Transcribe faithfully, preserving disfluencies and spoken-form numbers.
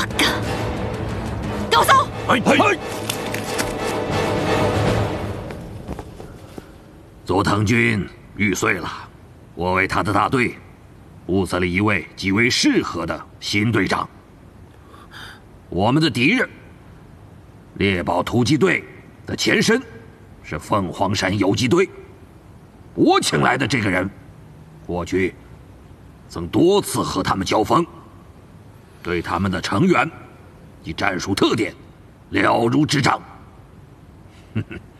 他干！给我搜！ 哎哎！ 佐藤军玉碎了，我为他的大队物色了一位极为适合的新队长。我们的敌人猎豹突击队的前身是凤凰山游击队。我请来的这个人，过去曾多次和他们交锋，对他们的成员及战术特点了如指掌。哼哼。